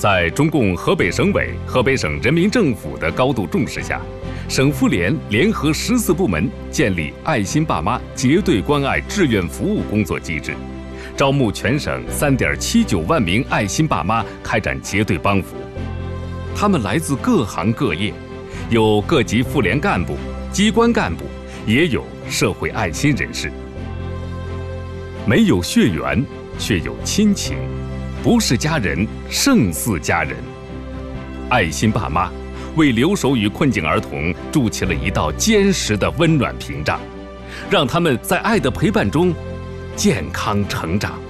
在中共河北省委、河北省人民政府的高度重视下，省妇联联合14部门建立爱心爸妈结对关爱志愿服务工作机制，招募全省3.79万名爱心爸妈开展结对帮扶。他们来自各行各业，有各级妇联干部、机关干部，也有社会爱心人士。没有血缘，却有亲情，不是家人，胜似家人。爱心爸妈为留守与困境儿童筑起了一道坚实的温暖屏障，让他们在爱的陪伴中健康成长。